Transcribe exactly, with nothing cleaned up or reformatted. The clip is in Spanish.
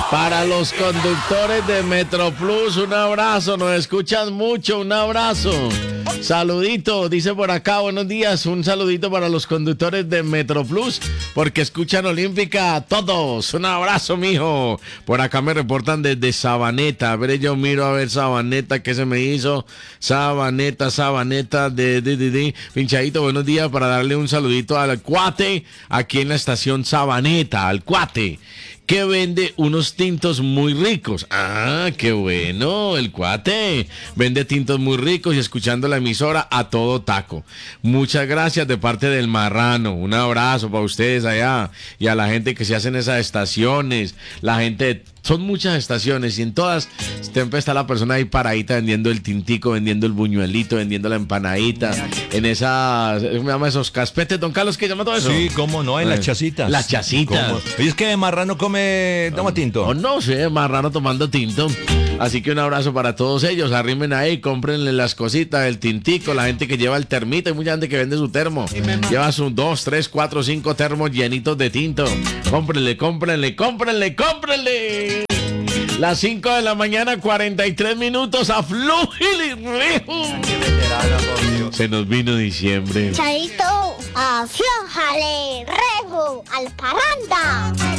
Para los conductores de Metroplus, un abrazo, nos escuchan mucho, un abrazo. Saludito, dice por acá, buenos días, un saludito para los conductores de Metroplus, porque escuchan Olímpica a todos. Un abrazo, mijo. Por acá me reportan desde Sabaneta. A ver, yo miro a ver Sabaneta, ¿qué se me hizo? Sabaneta, Sabaneta, de, de, de, de. Pinchadito, buenos días, para darle un saludito al cuate, aquí en la estación Sabaneta, al cuate, que vende unos tintos muy ricos. Ah, qué bueno, el cuate vende tintos muy ricos y escuchando la emisora a todo taco. Muchas gracias de parte del Marrano. Un abrazo para ustedes allá y a la gente que se hacen esas estaciones. La gente, son muchas estaciones y en todas siempre está la persona ahí paradita vendiendo el tintico, vendiendo el buñuelito, vendiendo la empanadita. En esas, ¿cómo se llama esos caspetes, don Carlos? ¿Qué llama todo eso? Sí, cómo no, en las chasitas. Las chasitas. ¿Cómo? Oye, es que Marrano come, toma tinto. Oh, no sé, Marrano tomando tinto. Así que un abrazo para todos ellos. Arrimen ahí, cómprenle las cositas, el tintico, la gente que lleva el termito. Hay mucha gente que vende su termo. Lleva sus dos, tres, cuatro, cinco termos llenitos de tinto. Cómprenle, cómprenle, cómprenle, cómprenle. Las cinco de la mañana, cuarenta y tres minutos. Aflújale, rejo. Se nos vino diciembre. Chaito, aflójale, rego, al parranda.